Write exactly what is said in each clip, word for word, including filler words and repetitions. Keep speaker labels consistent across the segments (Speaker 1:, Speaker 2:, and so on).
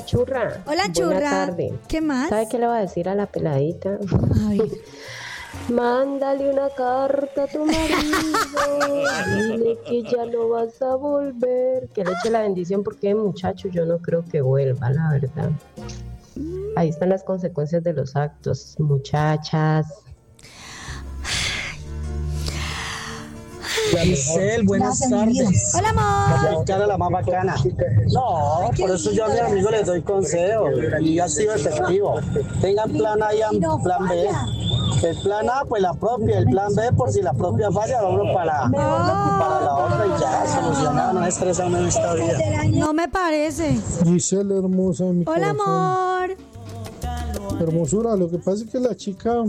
Speaker 1: Hola, churra.
Speaker 2: Hola,
Speaker 1: Buena
Speaker 2: churra.
Speaker 1: tarde.
Speaker 2: ¿Qué más?
Speaker 1: ¿Sabe qué le va a decir a la peladita?
Speaker 2: Ay.
Speaker 1: Mándale una carta a tu marido, dile que ya no vas a volver, que le eche la bendición porque muchacho yo no creo que vuelva, la verdad. Ahí están las consecuencias de los actos, muchachas.
Speaker 3: Giselle, buenas tardes.
Speaker 2: Hola, amor.
Speaker 3: La cara la más bacana. No, por eso yo a mis amigos les doy consejo y ha sido efectivo. Tengan plan A y plan B. El plan A, pues la propia. El plan B, por si la propia falla, uno para, para la otra y ya, solucionado. No estresamos en esta vida.
Speaker 2: No me parece.
Speaker 4: Giselle, hermosa de mi
Speaker 2: Hola,
Speaker 4: corazón.
Speaker 2: amor.
Speaker 4: Hermosura, lo que pasa es que la chica,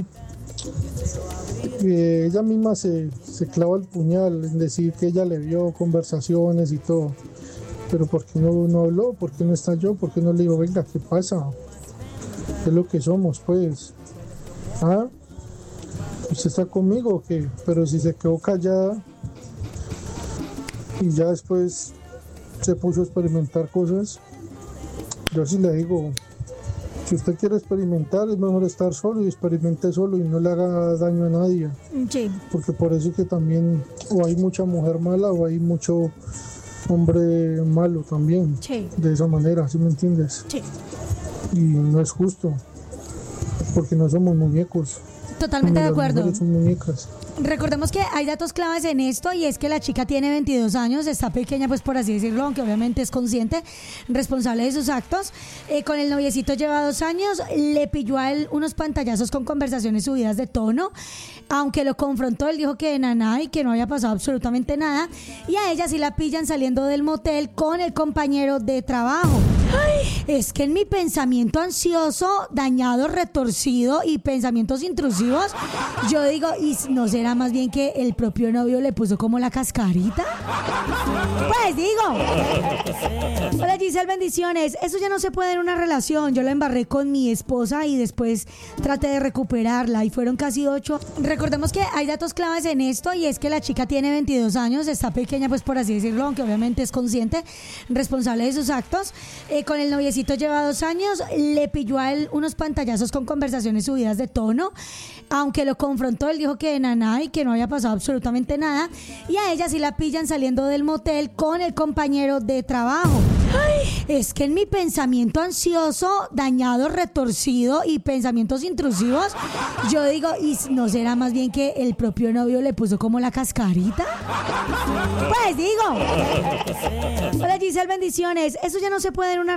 Speaker 4: eh, ella misma se, se clava el puñal en decir que ella le vio conversaciones y todo. Pero ¿por qué no, no habló? ¿Por qué no está yo? ¿Por qué no le digo, venga, qué pasa? ¿Qué es lo que somos, pues? ¿Ah? ¿Usted está conmigo o qué? Pero si se quedó callada y ya después se puso a experimentar cosas, yo sí le digo, si usted quiere experimentar es mejor estar solo y experimente solo y no le haga daño a nadie,
Speaker 2: Sí.
Speaker 4: porque por eso es que también o hay mucha mujer mala o hay mucho hombre malo también,
Speaker 2: Sí.
Speaker 4: de esa manera, ¿sí me entiendes?
Speaker 2: Sí.
Speaker 4: Y no es justo, porque no somos muñecos.
Speaker 2: Totalmente de
Speaker 4: Las
Speaker 2: acuerdo.
Speaker 4: mujeres son muñecas.
Speaker 2: Recordemos que hay datos claves en esto y es que la chica tiene veintidós años, está pequeña pues por así decirlo, aunque obviamente es consciente, responsable de sus actos. Eh, con el noviecito lleva dos años, le pilló a él unos pantallazos con conversaciones subidas de tono, aunque lo confrontó, él dijo que de nada y que no había pasado absolutamente nada, y a ella sí la pillan saliendo del motel con el compañero de trabajo. Ay, es que en mi pensamiento ansioso, dañado, retorcido y pensamientos intrusivos, yo digo, ¿y no será más bien que el propio novio le puso como la cascarita? Pues digo. Hola, Giselle, bendiciones. Eso ya no se puede en una relación. Yo la embarré con mi esposa y después traté de recuperarla y fueron casi ocho. Recordemos que hay datos claves en esto y es que la chica tiene veintidós años, está pequeña pues por así decirlo, aunque obviamente es consciente, responsable de sus actos. Eh, con el noviecito lleva dos años, le pilló a él unos pantallazos con conversaciones subidas de tono, aunque lo confrontó, él dijo que de nada y que no había pasado absolutamente nada, y a ella sí la pillan saliendo del motel con el compañero de trabajo. Ay, es que en mi pensamiento ansioso, dañado, retorcido y pensamientos intrusivos, yo digo, ¿y no será más bien que el propio novio le puso como la cascarita? Pues digo. Hola, Giselle, bendiciones. Eso ya no se puede en una